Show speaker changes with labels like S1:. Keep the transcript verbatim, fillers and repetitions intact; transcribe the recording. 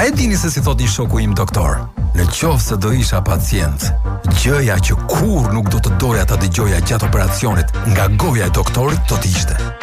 S1: A e dini se si thot një shoku im doktor? Në qoftë se do isha pacient, gjëja që kur nuk do të doja ta dëgjoja gjatë operacionit nga goja e doktorit do të ishte: